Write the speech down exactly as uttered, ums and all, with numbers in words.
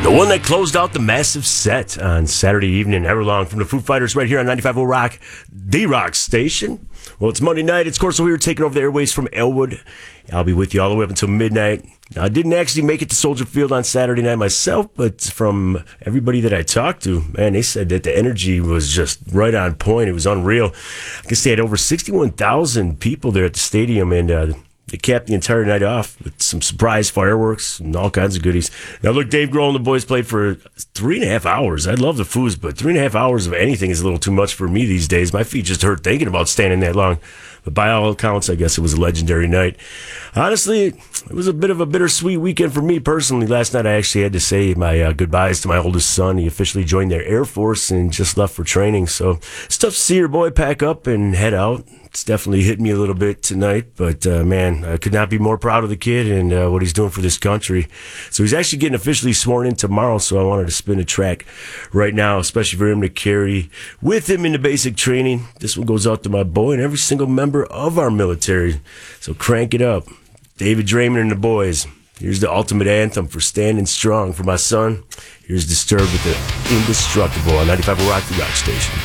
The one that closed out the massive set on Saturday evening, Everlong from the Foo Fighters right here on ninety-five point oh Rock, the Rock Station. Well, it's Monday night. It's Corso here taking over the airways from Elwood. I'll be with you all the way up until midnight. Now, I didn't actually make it to Soldier Field on Saturday night myself, but from everybody that I talked to, man, they said that the energy was just right on point. It was unreal. I guess they had over sixty-one thousand people there at the stadium, and uh, they capped the entire night off with some surprise fireworks and all kinds of goodies. Now, look, Dave Grohl and the boys played for three and a half hours. I love the Foos, but three and a half hours of anything is a little too much for me these days. My feet just hurt thinking about standing that long. But by all accounts, I guess it was a legendary night. Honestly, it was a bit of a bittersweet weekend for me personally. Last night, I actually had to say my uh, goodbyes to my oldest son. He officially joined their Air Force and just left for training. So it's tough to see your boy pack up and head out. It's definitely hit me a little bit tonight, but uh, man, I could not be more proud of the kid and uh, what he's doing for this country. So he's actually getting officially sworn in tomorrow, so I wanted to spin a track right now, especially for him to carry with him into basic training. This one goes out to my boy and every single member of our military. So crank it up. David Draymond and the boys. Here's the ultimate anthem for standing strong for my son. Here's Disturbed with the Indestructible on ninety-five point oh Rock, the Rock Station.